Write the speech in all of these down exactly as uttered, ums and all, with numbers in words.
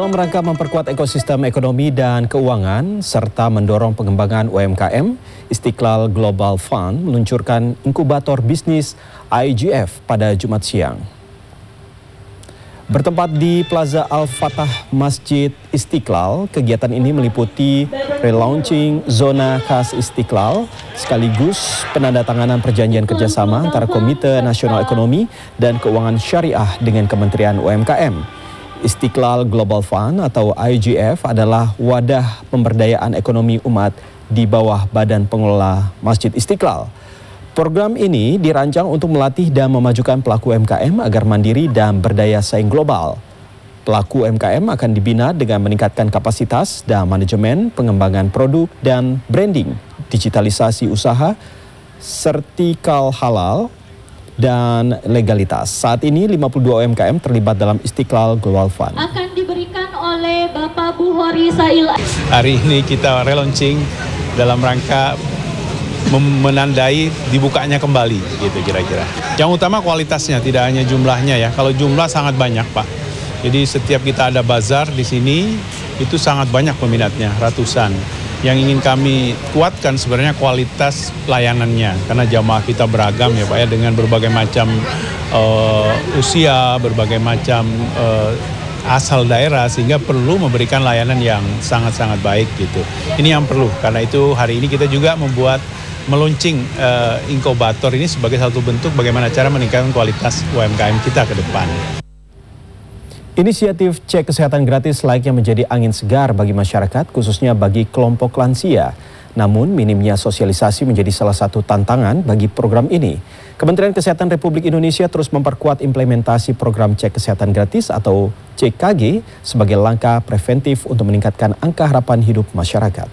Dalam rangka memperkuat ekosistem ekonomi dan keuangan serta mendorong pengembangan U M K M, Istiqlal Global Fund meluncurkan inkubator bisnis I G F pada Jumat siang. Bertempat di Plaza Al-Fatah Masjid Istiqlal, kegiatan ini meliputi relaunching zona khas Istiqlal sekaligus penandatanganan perjanjian kerjasama antara Komite Nasional Ekonomi dan Keuangan Syariah dengan Kementerian U M K M. Istiqlal Global Fund atau I G F adalah wadah pemberdayaan ekonomi umat di bawah Badan Pengelola Masjid Istiqlal. Program ini dirancang untuk melatih dan memajukan pelaku U M K M agar mandiri dan berdaya saing global. Pelaku U M K M akan dibina dengan meningkatkan kapasitas dan manajemen, pengembangan produk dan branding, digitalisasi usaha, sertikal halal, dan legalitas. Saat ini lima puluh dua U M K M terlibat dalam Istiqlal Global Fund. Akan diberikan oleh Bapak Buhori Sail. Hari ini kita relaunching dalam rangka menandai dibukanya kembali, gitu kira-kira. Yang utama kualitasnya, tidak hanya jumlahnya ya. Kalau jumlah sangat banyak, Pak. Jadi setiap kita ada bazar di sini, itu sangat banyak peminatnya, ratusan. Yang ingin kami kuatkan sebenarnya kualitas layanannya, karena jamaah kita beragam ya Pak ya, dengan berbagai macam uh, usia, berbagai macam uh, asal daerah, sehingga perlu memberikan layanan yang sangat-sangat baik gitu. Ini yang perlu, karena itu hari ini kita juga membuat meluncing uh, inkubator ini sebagai satu bentuk bagaimana cara meningkatkan kualitas U M K M kita ke depan. Inisiatif cek kesehatan gratis layaknya menjadi angin segar bagi masyarakat, khususnya bagi kelompok lansia. Namun minimnya sosialisasi menjadi salah satu tantangan bagi program ini. Kementerian Kesehatan Republik Indonesia terus memperkuat implementasi program cek kesehatan gratis atau C K G sebagai langkah preventif untuk meningkatkan angka harapan hidup masyarakat.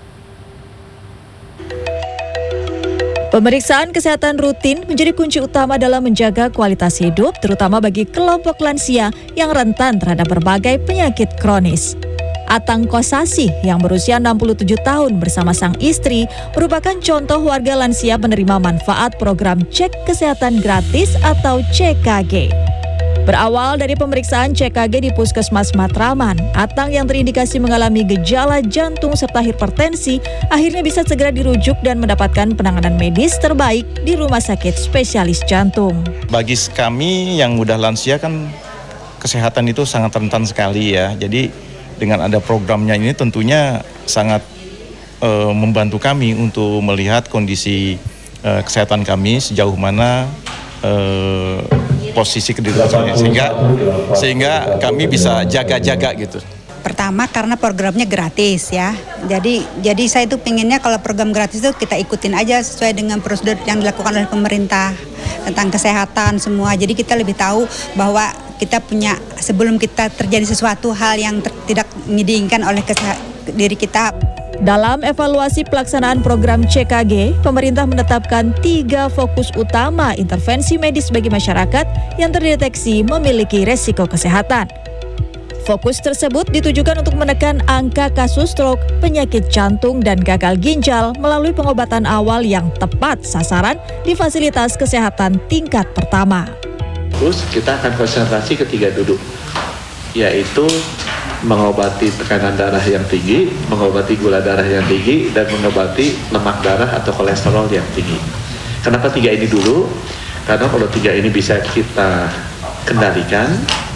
Pemeriksaan kesehatan rutin menjadi kunci utama dalam menjaga kualitas hidup, terutama bagi kelompok lansia yang rentan terhadap berbagai penyakit kronis. Atang Kosasih yang berusia enam puluh tujuh tahun bersama sang istri merupakan contoh warga lansia penerima manfaat program cek kesehatan gratis atau C K G. Berawal dari pemeriksaan C K G di Puskesmas Matraman, Atang yang terindikasi mengalami gejala jantung serta hipertensi akhirnya bisa segera dirujuk dan mendapatkan penanganan medis terbaik di rumah sakit spesialis jantung. Bagi kami yang mudah lansia kan kesehatan itu sangat rentan sekali ya. Jadi dengan ada programnya ini tentunya sangat uh, membantu kami untuk melihat kondisi uh, kesehatan kami sejauh mana uh, posisi kedudukannya, sehingga sehingga kami bisa jaga-jaga gitu. Pertama karena programnya gratis ya, jadi jadi saya itu pinginnya kalau program gratis itu kita ikutin aja sesuai dengan prosedur yang dilakukan oleh pemerintah tentang kesehatan semua. Jadi kita lebih tahu bahwa kita punya, sebelum kita terjadi sesuatu hal yang ter, tidak diinginkan oleh diri kita. Dalam evaluasi pelaksanaan program C K G, pemerintah menetapkan tiga fokus utama intervensi medis bagi masyarakat yang terdeteksi memiliki resiko kesehatan. Fokus tersebut ditujukan untuk menekan angka kasus stroke, penyakit jantung, dan gagal ginjal melalui pengobatan awal yang tepat sasaran di fasilitas kesehatan tingkat pertama. Terus kita akan konsentrasi ke tiga duduk, yaitu mengobati tekanan darah yang tinggi, mengobati gula darah yang tinggi, dan mengobati lemak darah atau kolesterol yang tinggi. Kenapa tiga ini dulu? Karena kalau tiga ini bisa kita kendalikan,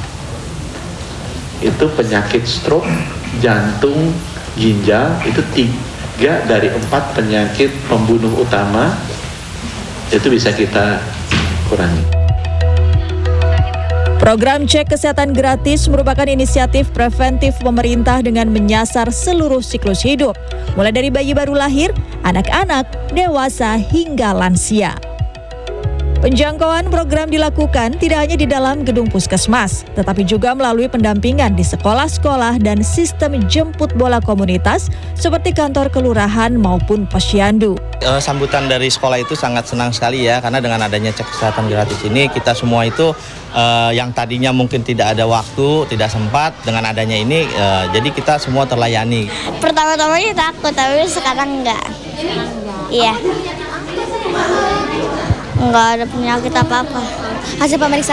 itu penyakit stroke, jantung, ginjal, itu tiga dari empat penyakit pembunuh utama, itu bisa kita kurangi. Program cek kesehatan gratis merupakan inisiatif preventif pemerintah dengan menyasar seluruh siklus hidup, mulai dari bayi baru lahir, anak-anak, dewasa, hingga lansia. Penjangkauan program dilakukan tidak hanya di dalam gedung puskesmas, tetapi juga melalui pendampingan di sekolah-sekolah dan sistem jemput bola komunitas seperti kantor kelurahan maupun posyandu. E, sambutan dari sekolah itu sangat senang sekali ya, karena dengan adanya cek kesehatan gratis ini kita semua itu e, yang tadinya mungkin tidak ada waktu, tidak sempat, dengan adanya ini e, jadi kita semua terlayani. Pertama-tamanya takut, tapi sekarang enggak. Iya. Enggak ada penyakit apa-apa. Hasil pemeriksaan